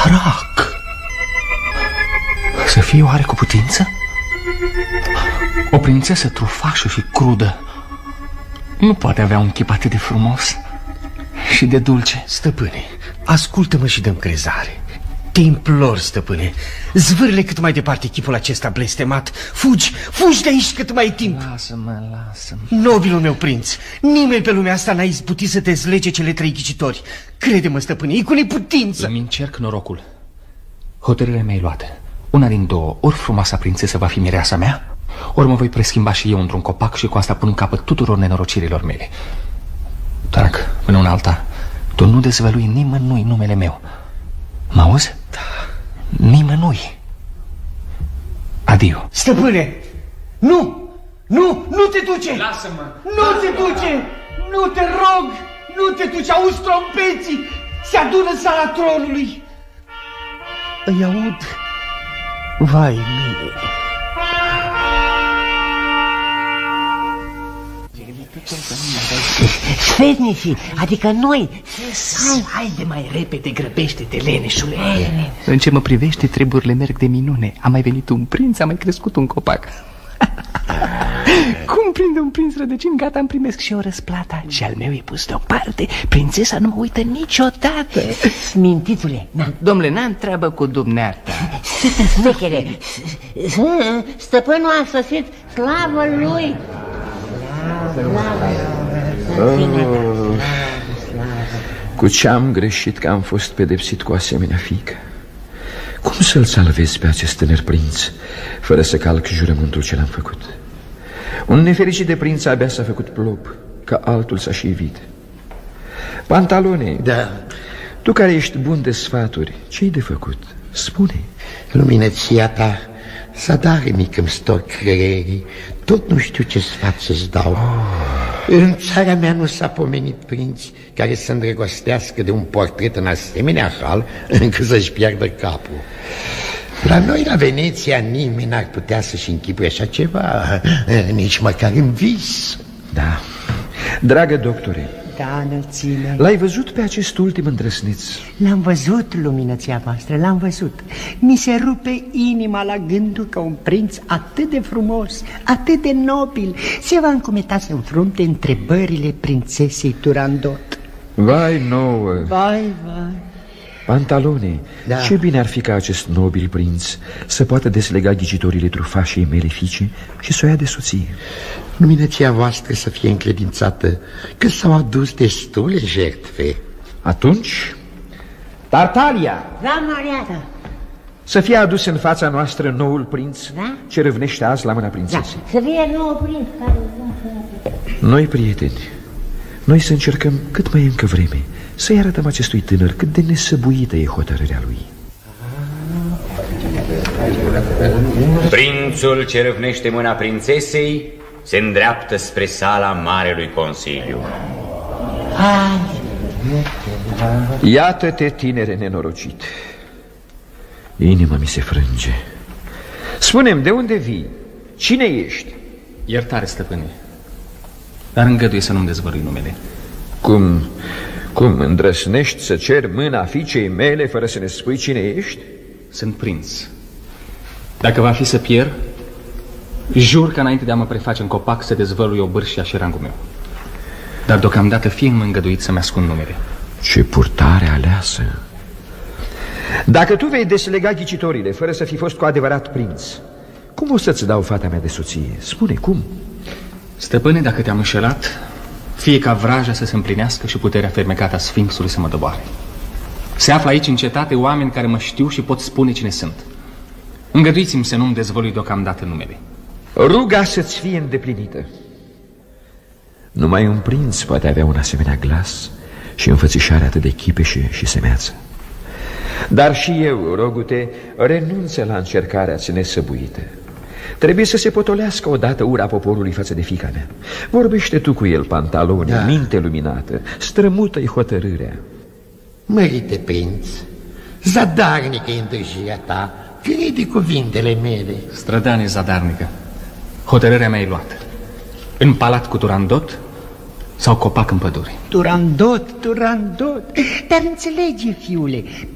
Drac! Să fie oare cu putință? O prințesă trufașă și crudă nu poate avea un chip atât de frumos și de dulce. Stăpâne, ascultă-mă și dă-mi crezare. Te implor, stăpâne, zvârle cât mai departe chipul acesta blestemat. Fugi, fugi de aici cât mai e timp. Lasă-mă, lasă-mă. Nobilul meu prinț, nimeni pe lumea asta n-a izbutit să te zlege cele 3 ghicitori. Crede-mă, stăpâne, e cu neputință. Îmi încerc norocul. Hotărârea mea e luată. Una din două, ori frumoasa prințesă va fi mireasa mea, ori mă voi preschimba și eu într-un copac și cu asta pun în capăt tuturor nenorocirilor mele. Drac, până una alta, tu nu dezvălui nimănui numele meu. Mă auzi? Da. Nimănui. Adio. Stăpâne, nu, nu te duce. Lasă-mă. Nu te duce, nu te rog, nu te duce. Auzi trompeții, se adună în sala tronului. Îi aud, vai mie. Sfetnicii, adică noi. Haide mai repede, grăbește-te, leneșule. În ce mă privește, treburile merg de minune. A mai venit un prinț, a mai crescut un copac. Cum prinde un prinț rădăcini, gata, îmi primesc și eu răsplata. Și al meu e pus deoparte. Prințesa nu mă uită niciodată. Smintitule, Domnule, n-am treabă cu dumneata. Smechele, stăpânul a sosit, slavă lui. Cu ce-am greșit că am fost pedepsit cu asemenea fiică? Cum să-l salvez pe acest tânăr prinț fără să calc jurământul ce l-am făcut? Un nefericit de prinț abia s-a făcut plop, ca altul s-a și evit. Pantalone, da. Tu care ești bun de sfaturi, ce-i de făcut? Spune. Luminăția ta, zadarnic îmi stor creierii, tot nu știu ce sfat să-ți dau. În țara mea nu s-a pomenit prinți care să îndrăgostească de un portret în asemenea hal încât să-și piardă capul. La noi, la Veneția, nimeni n-ar putea să-și închipuie așa ceva, nici măcar în vis. Da, dragă doctore. Da, înălțime. L-ai văzut pe acest ultim îndrăsneț? L-am văzut, luminăția voastră, l-am văzut. Mi se rupe inima la gândul că un prinț atât de frumos, atât de nobil, se va încumeta să înfrunte întrebările prințesei Turandot. Vai nouă! Vai. Pantalone, da. Ce bine ar fi ca acest nobil prinț să poată deslega ghicitorile trufașei mele fiice și să o ia de soție. Luminăția voastră să fie încredințată că s-au adus destule jertfe. Atunci, Tartalia! Da, Mariana. Să fie adus în fața noastră noul prinț, da? Ce râvnește azi la mâna prințesei. Da, să fie nou prinț care... Noi, prieteni, noi să încercăm cât mai încă vreme să-i arătăm acestui tânăr cât de nesăbuită e hotărârea lui. Prințul ce râvnește mâna prințesei se îndreaptă spre sala Marelui Consiliu. Iată-te, tinere nenorocit. Inima mi se frânge. Spune-mi, de unde vii? Cine ești? Iertare, stăpâne, dar îngăduie să nu-mi dezvălui numele. Cum îndrăsnești să ceri mâna fiicei mele fără să ne spui cine ești? Sunt prinț. Dacă va fi să pierd, jur că înainte de a mă preface în copac să dezvălui obârșia și rangul meu. Dar deocamdată fie-mi îngăduit să-mi ascund numele. Ce purtare aleasă! Dacă tu vei deslega ghicitorile fără să fi fost cu adevărat prinț, cum o să-ți dau fata mea de soție? Spune, cum? Stăpâne, dacă te-am înșelat, fie ca vraja să se împlinească și puterea fermecată a Sfinxului să mă doboare. Se află aici în cetate oameni care mă știu și pot spune cine sunt. Îngăduiți-mi să nu-mi dezvălui deocamdată numele. Ruga să-ți fie îndeplinită. Numai un prinț poate avea un asemenea glas și înfățișare atât de chipeșe și semeață. Dar și eu, rogu-te, renunță la încercarea-ți nesăbuită. Trebuie să se potolească odată ura poporului față de fiica mea. Vorbește tu cu el, Pantalone, da. Minte luminată, strămută-i hotărârea. Mărite prinț, zadarnică e întârzirea ta, crede cuvintele mele. Strădane zadarnică, hotărârea mea e luată. În palat cu Turandot sau copac în pădure. Turandot, dar înțelege, fiule,